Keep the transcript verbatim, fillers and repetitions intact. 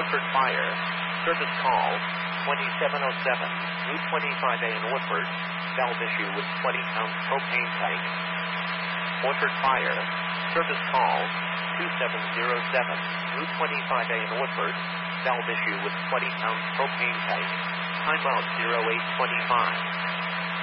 Woodford Fire. Service call twenty-seven oh seven, Route twenty-five A in Woodford. Valve issue with twenty pound propane tank. Woodford Fire. Service call two seven oh seven, Route twenty-five A in Woodford. Valve issue with twenty pound propane tank. Timeout zero eight twenty-five.